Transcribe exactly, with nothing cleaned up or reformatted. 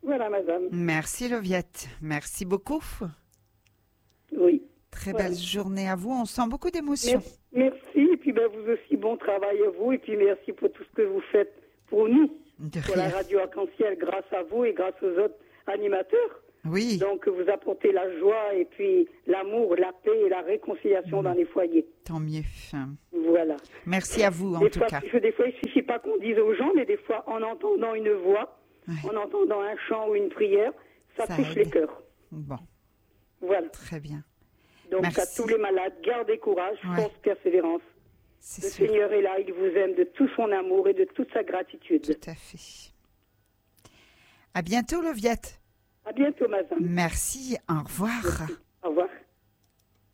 Voilà, madame. Merci, Loviette. Merci beaucoup. Oui. Très Voilà. belle journée à vous. On sent beaucoup d'émotions. Merci. merci. Et puis, ben, vous aussi, bon travail à vous. Et puis, merci pour tout ce que vous faites pour nous. De Pour la rien. radio Arc-en-Ciel, grâce à vous et grâce aux autres animateurs. Oui. Donc, vous apportez la joie et puis l'amour, la paix et la réconciliation Mmh. dans les foyers. Tant mieux. Voilà. Merci à vous, en Des tout fois, cas. parce que des fois, il ne suffit pas qu'on dise aux gens, mais des fois, en entendant une voix, Ouais. en entendant un chant ou une prière, ça, Ça touche aide. les cœurs. Bon, Voilà. très bien. Donc, Merci. à tous les malades, gardez courage, Ouais. force, persévérance. C'est Le sûr. Seigneur est là, il vous aime de tout son amour et de toute sa gratitude. Tout à fait. À bientôt, Loviette. À bientôt, madame. Merci. Au revoir. Au revoir.